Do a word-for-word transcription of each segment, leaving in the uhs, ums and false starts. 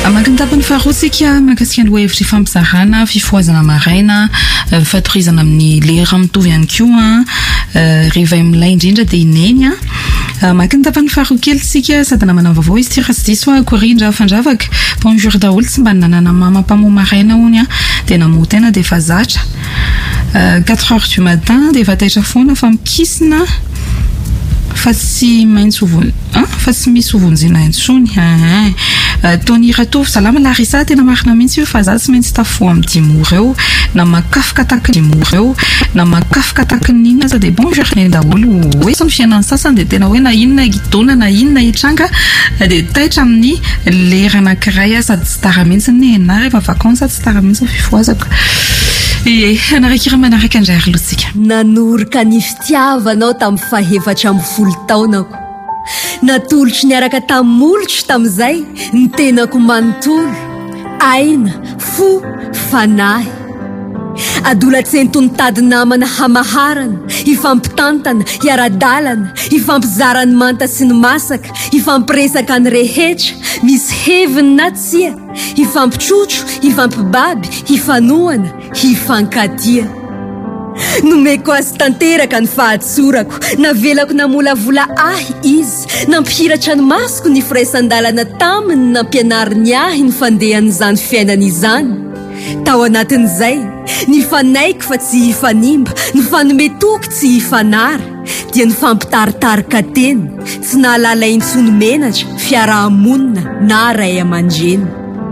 Mankantapany faharotsika makasika ny hoe hevitry fampizarana fifoazana maraina fatorizana amin'ny lera mitovy ihany koa rehefa milay indrindra dia ineny mankantapany faharokelytsika sady namana vaovao izy ty rasy diso korindra fandravaka bonjour daholo tsy mba nanana mama mpamoa maraina hony dia namoa tena dia efa zatra quatre heures du matin dia efa taitra foana fa mikisina fa tsy maintsy ovony fa tsy misy ovonjina intsony Tony Ratovy salama Larissa tena marina mihitsy io fa za tsy maintsy tafo amin'ny dimour eo na makafika taky dimour eo na makafika taky nina za dia bonjour ny daholo hoe sy ny fiainany sasany dia tena hoe na inona gidona na inona hitranga dia taitra amin'ny lera anankiray sady tsy tara mihitsy ny na rehefa vacances tsy tara mihitsy fifoazako e anarakira manaraka indray alotsika nanoroka ny fitiavanao tamin'ny fahefatra amby folo taonako natolotry niaraka tamolotro tamin'izay ny tenako manontolo aina fo fanahy adolatsentony tady namana hamaharana hifampitantana hiara-dalana hifampizarany manta sy ny masaka hifampiresaka ny rehetra misy heviny na tsia hifampitrotro hifampibaby hifanohana hifankatia nomeko azy tanteraka ny fahatsorako navelako namolavola ahy izy nampihiratra ny masoko ny firaisan-dalana taminy nampianariny ahy ny fandehan'izany fiainana izany tao anatin'izay ny fanaiko fa tsy hifanimba ny fanometoky tsy hifanara dia ny fampitaritarika teny tsy nahalala intsony menatra fiarahamonina na ray aman-dreny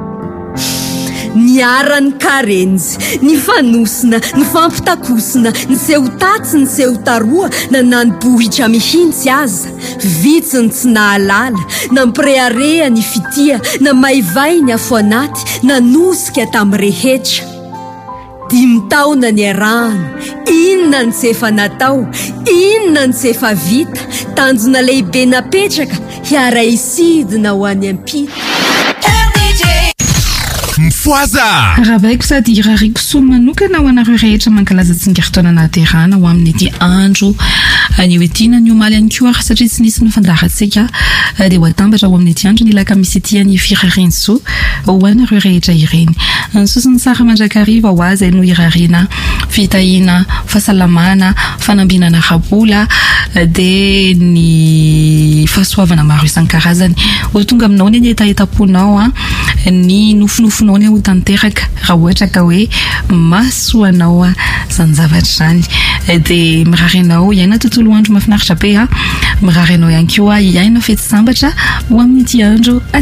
ny arany karenjy ny fanosina ny fampitakosina ny sehotatsy ny sehotaroa na nanibohitra mihintsy aza vitsiny tsy nahalala nampirearea ny fitia na maivay ny afo anaty nanosika tamin'ny rehetra dimy taona ny arahana inona ny tsy efa natao inona ny tsy efa vita tanjona lehibe napetraka hiara isidina ho any ampita Mfoaza raha baiko sady irariko so manokana ho anareo rehetra mankalaza tsingeritaona naterana ho amin'ny ity andro ny hoetina ny omaly any koa satria tsy nisy ny fandaratsika dia ho atambatra ho amin'ny ity andro ny laka misy ity any firareny so ho anareo rehetra ireny ny sosiny sara mandrakariva ho azy no irarena fitahina fahasalamana fanambinana rabola dia ny fahasoavana maro isan-karazany ho tonga aminao ny etaetaponao ny nofinofo ho tanteraka raha ohatra ka hoe masoanao zany zavatra zany dia mirarenao iaina tontolo andro mahafinaritra be mirarenao ihany koa iaina fety sambatra ho amin'ny ity andro